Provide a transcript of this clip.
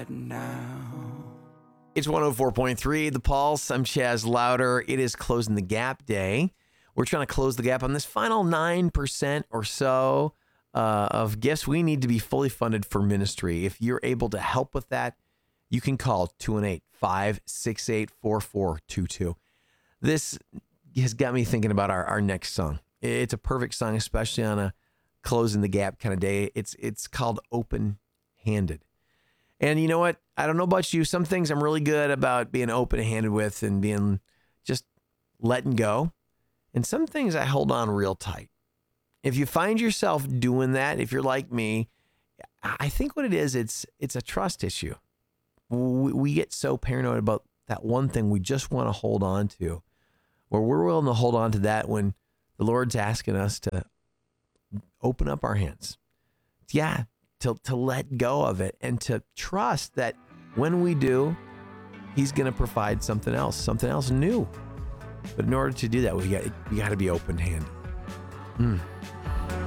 right now. It's 104.3, The Pulse. I'm Chaz Louder. It is Closing the Gap Day. We're trying to close the gap on this final 9% or so of gifts. We need to be fully funded for ministry. If you're able to help with that, you can call 218-568-4422. This has got me thinking about our next song. It's a perfect song, especially on a closing the gap kind of day. It's called Open Handed. And you know what? I don't know about you. Some things I'm really good about being open-handed with and being just letting go. And some things I hold on real tight. If you find yourself doing that, if you're like me, I think what it is, it's a trust issue. We get so paranoid about that one thing we just want to hold on to, where we're willing to hold on to that when the Lord's asking us to open up our hands. Yeah, to let go of it and to trust that when we do, He's going to provide something else new. But in order to do that, we got to be open-handed.